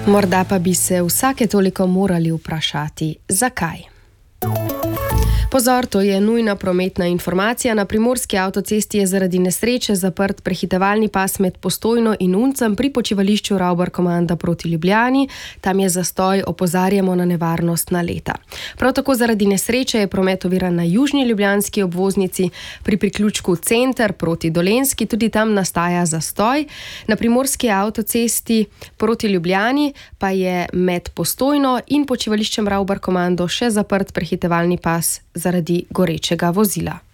Morda pa bi se vsake toliko morali vprašati, zakaj. Pozor, to je nujna prometna informacija. Na primorski avtocesti je zaradi nesreče zaprt prehitevalni pas med Postojno in Uncem pri počivališču Ravbar-Komanda proti Ljubljani. Tam je zastoj, opozarjamo na nevarnost naleta. Prav tako zaradi nesreče je promet oviran na južni ljubljanski obvoznici pri priključku Center proti Dolenjski, tudi tam nastaja zastoj. Na primorski avtocesti proti Ljubljani pa je med Postojno in počivališčem Ravbar-Komando še zaprt prehitevalni pas zaradi gorečega vozila.